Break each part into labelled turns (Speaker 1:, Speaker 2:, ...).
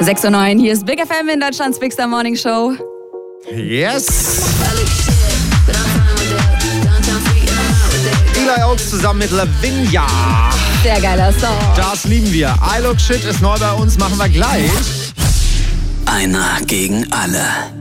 Speaker 1: 6:09 Uhr, hier ist Big FM in Deutschlands Big Star Morning Show.
Speaker 2: Yes! Eli Oaks zusammen mit Lavinia.
Speaker 1: Sehr geiler Song.
Speaker 2: Das lieben wir. I Look Shit ist neu bei uns, machen wir gleich.
Speaker 3: Einer gegen alle.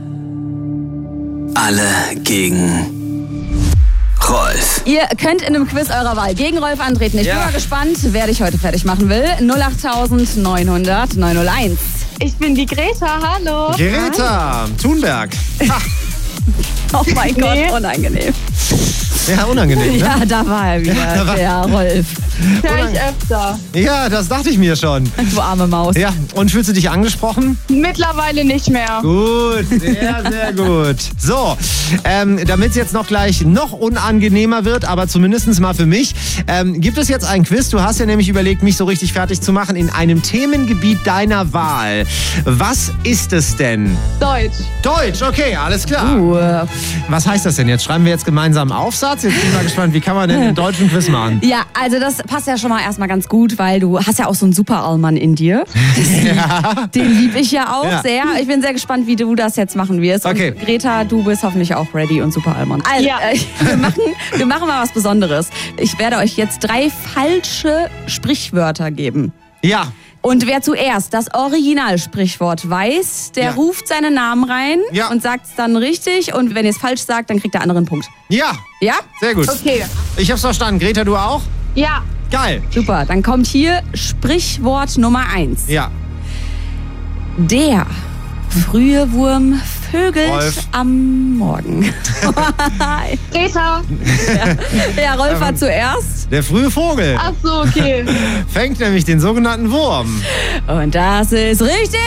Speaker 3: Alle gegen Rolf.
Speaker 1: Ihr könnt in einem Quiz eurer Wahl gegen Rolf antreten. Ich bin mal gespannt, wer dich heute fertig machen will. 08900 901.
Speaker 4: Ich bin die Greta, hallo.
Speaker 2: Greta Thunberg.
Speaker 1: Oh mein Gott, unangenehm.
Speaker 2: Ja, unangenehm, ne?
Speaker 1: Ja, da war er wieder, der Rolf.
Speaker 4: Hör ich öfter.
Speaker 2: Ja, das dachte ich mir schon.
Speaker 1: Du arme Maus.
Speaker 2: Ja, und fühlst du dich angesprochen?
Speaker 4: Mittlerweile nicht mehr.
Speaker 2: Gut, sehr, sehr gut. So, damit es jetzt noch gleich noch unangenehmer wird, aber zumindest mal für mich, gibt es jetzt ein Quiz. Du hast ja nämlich überlegt, mich so richtig fertig zu machen in einem Themengebiet deiner Wahl. Was ist es denn?
Speaker 4: Deutsch.
Speaker 2: Deutsch, okay, alles klar. Was heißt das denn jetzt? Schreiben wir jetzt gemeinsam einen Aufsatz? Jetzt bin ich mal gespannt, wie kann man denn einen deutschen Quiz machen?
Speaker 1: Ja, also das passt ja schon mal erstmal ganz gut, weil du hast ja auch so einen Superallmann in dir.
Speaker 2: Ja.
Speaker 1: Den liebe ich ja auch
Speaker 2: Ja.
Speaker 1: sehr. Ich bin sehr gespannt, wie du das jetzt machen wirst.
Speaker 2: Okay.
Speaker 1: Und Greta, du bist hoffentlich auch ready und Superallmann. Also,
Speaker 4: Ja.
Speaker 1: wir machen mal was Besonderes. Ich werde euch jetzt 3 falsche Sprichwörter geben.
Speaker 2: Ja.
Speaker 1: Und wer zuerst das Originalsprichwort weiß, der
Speaker 2: Ja.
Speaker 1: ruft seinen Namen rein
Speaker 2: Ja.
Speaker 1: und sagt es dann richtig. Und wenn ihr es falsch sagt, dann kriegt der andere einen Punkt.
Speaker 2: Ja,
Speaker 1: Ja?
Speaker 2: sehr gut.
Speaker 4: Okay.
Speaker 2: Ich hab's verstanden. Greta, du auch?
Speaker 4: Ja.
Speaker 2: Geil.
Speaker 1: Super, dann kommt hier Sprichwort Nummer 1.
Speaker 2: Ja.
Speaker 1: Der frühe Wurm vögelt
Speaker 2: Rolf.
Speaker 1: am Morgen.
Speaker 4: Greta.
Speaker 1: Ja, Rolf war zuerst.
Speaker 2: Der frühe Vogel
Speaker 4: Ach so, okay.
Speaker 2: fängt nämlich den sogenannten Wurm.
Speaker 1: Und das ist richtig.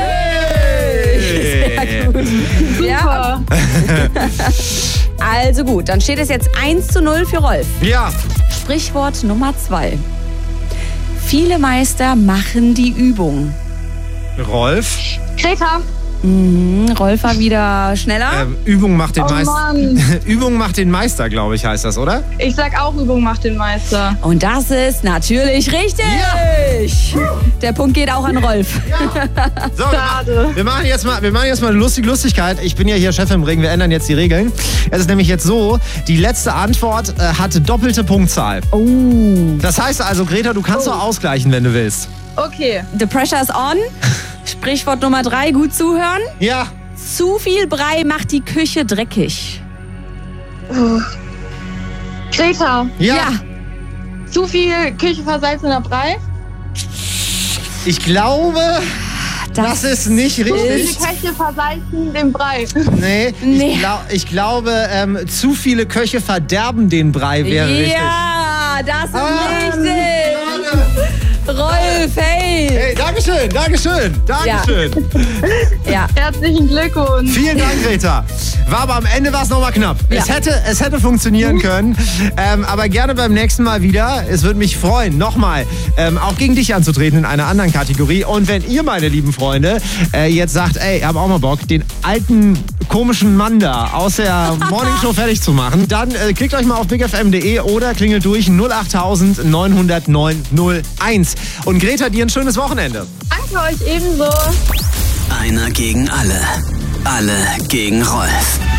Speaker 1: Sehr gut. Ja,
Speaker 4: Super.
Speaker 1: also gut, dann steht es jetzt 1:0 für Rolf.
Speaker 2: Ja.
Speaker 1: Sprichwort Nummer 2. Viele Meister machen die Übung.
Speaker 2: Rolf.
Speaker 4: Greta.
Speaker 1: Rolf war wieder schneller.
Speaker 2: Übung macht den
Speaker 4: Oh
Speaker 2: Meister.
Speaker 4: Mann.
Speaker 2: Übung macht den Meister, glaube ich, heißt das, oder?
Speaker 4: Ich sag auch, Übung macht den Meister.
Speaker 1: Und das ist natürlich richtig. Der Punkt geht auch an Rolf.
Speaker 2: So,
Speaker 4: Schade.
Speaker 2: wir machen jetzt mal eine Lustigkeit. Ich bin ja hier Chef im Ring, wir ändern jetzt die Regeln. Es ist nämlich jetzt so, die letzte Antwort hatte doppelte Punktzahl.
Speaker 1: Oh.
Speaker 2: Das heißt also, Greta, du kannst doch ausgleichen, wenn du willst.
Speaker 4: Okay.
Speaker 1: The pressure is on. Sprichwort Nummer 3, gut zuhören.
Speaker 2: Ja.
Speaker 1: Zu viel Brei macht die Küche dreckig.
Speaker 4: Greta.
Speaker 2: Ja.
Speaker 4: Zu viel Küche versalzener Brei.
Speaker 2: Ich glaube, das ist nicht
Speaker 4: Zu viele
Speaker 2: richtig.
Speaker 4: Köche versalzen den Brei.
Speaker 2: Nee,
Speaker 1: Nee.
Speaker 2: Ich glaube, zu viele Köche verderben den Brei, wäre richtig.
Speaker 1: Ja, das ist
Speaker 2: Ah,
Speaker 1: richtig. Rolf, hey.
Speaker 2: Hey, Dankeschön.
Speaker 1: Ja.
Speaker 4: Herzlichen Glückwunsch.
Speaker 2: Vielen Dank, Greta. War aber am Ende war es nochmal knapp.
Speaker 1: Ja.
Speaker 2: Es hätte funktionieren können, aber gerne beim nächsten Mal wieder. Es würde mich freuen, nochmal auch gegen dich anzutreten in einer anderen Kategorie. Und wenn ihr, meine lieben Freunde, jetzt sagt, ey, ich hab auch mal Bock, den alten komischen Mann da aus der Morningshow fertig zu machen, dann klickt euch mal auf bigfm.de oder klingelt durch 08000 900 901. Und Greta, dir ein schönes Wochenende.
Speaker 4: Danke euch ebenso.
Speaker 3: Einer gegen alle. Alle gegen Rolf.